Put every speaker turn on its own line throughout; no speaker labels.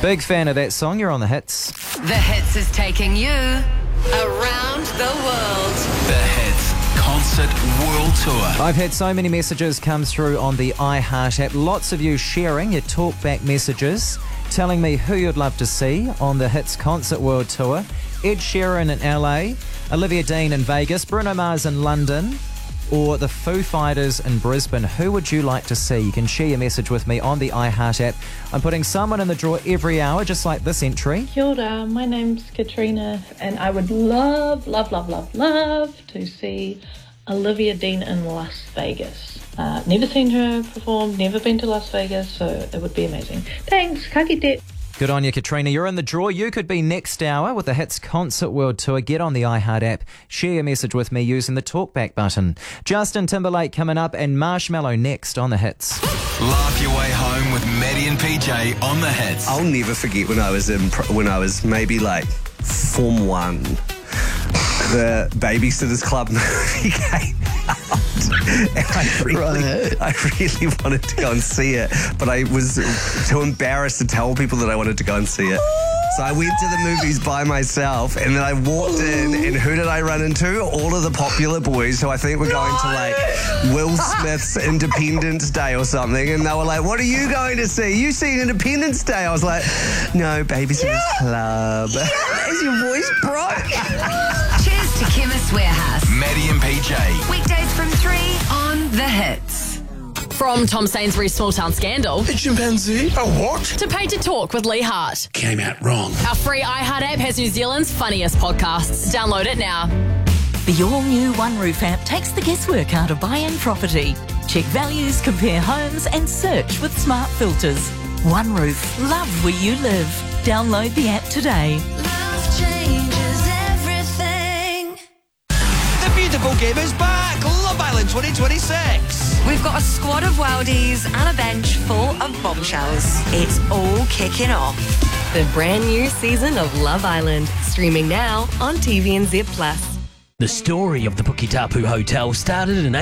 Big fan of that song. You're on The Hits.
The Hits is taking you around the world.
The Hits Concert World Tour.
I've had so many messages come through on the iHeart app. Lots of you sharing your talkback messages, telling me who you'd love to see on the Hits Concert World Tour. Ed Sheeran in LA, Olivia Dean in Vegas, Bruno Mars in London, or the Foo Fighters in Brisbane. Who would you like to see? You can share your message with me on the iHeart app. I'm putting someone in the draw every hour, just like this entry.
Kia ora, my name's Katrina, and I would love to see Olivia Dean in Las Vegas. Never seen her perform, never been to Las Vegas, so it would be amazing. Thanks, ka kite.
Good on you, Katrina. You're in the draw. You could be next hour with the Hits Concert World Tour. Get on the iHeart app. Share your message with me using the talkback button. Justin Timberlake coming up and Marshmello next on the Hits.
Laugh your way home with Maddie and PJ on the Hits.
I'll never forget when I was maybe like Form 1. The Babysitters Club movie came out. And I really wanted to go and see it, but I was too embarrassed to tell people that I wanted to go and see it. So I went to the movies by myself, and then I walked in, and who did I run into? All of the popular boys who I think were going to like Will Smith's Independence Day or something, and they were like, "What are you going to see? You seen Independence Day?" I was like, "No, Babysitters Club." Is your voice broke?
Cheers to Chemist Warehouse.
Maddie and PJ.
Weekdays from 3 on The Hits.
From Tom Sainsbury's Small Town Scandal
A chimpanzee? A what?
to Paid to Talk with Lee Hart.
Came out wrong.
Our free iHeart app has New Zealand's funniest podcasts. Download it now.
The all-new One Roof app takes the guesswork out of buying property. Check values, compare homes and search with smart filters. One Roof. Love where you live. Download the app today.
Love changes everything.
The beautiful game is back. Love Island 2026.
We've got a squad of worldies and a bench full of bombshells. It's all kicking off. The brand new season of Love Island, streaming now on TVNZ Plus.
The story of the Puketapu Hotel started in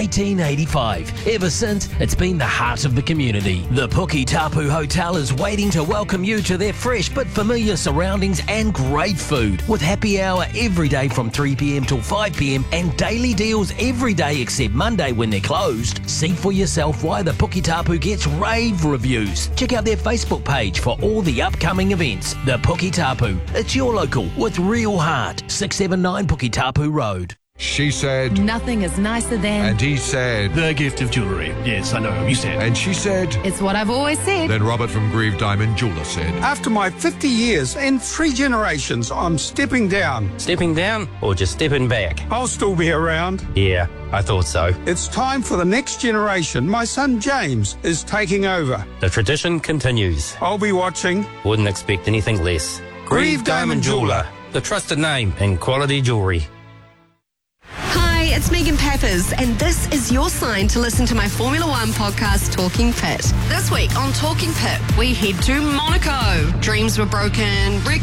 1885. Ever since, it's been the heart of the community. The Puketapu Hotel is waiting to welcome you to their fresh but familiar surroundings and great food. With happy hour every day from 3 p.m. till 5 p.m. and daily deals every day except Monday when they're closed. See for yourself why the Puketapu gets rave reviews. Check out their Facebook page for all the upcoming events. The Puketapu. It's your local with real heart. 679 Puketapu Road.
She said,
nothing is nicer than...
And he said,
the gift of jewellery. Yes, I know, you said.
And she said,
it's what I've always said.
Then Robert from Grieve Diamond Jeweller said,
after my 50 years and 3 generations, I'm stepping down.
Stepping down or just stepping back?
I'll still be around.
Yeah, I thought so.
It's time for the next generation. My son James is taking over.
The tradition continues.
I'll be watching.
Wouldn't expect anything less.
Grieve Diamond Jeweller.
The trusted name in quality jewellery.
Hi, it's Megan Peppers, and this is your sign to listen to my Formula One podcast, Talking Pit. This week on Talking Pit, we head to Monaco. Dreams were broken,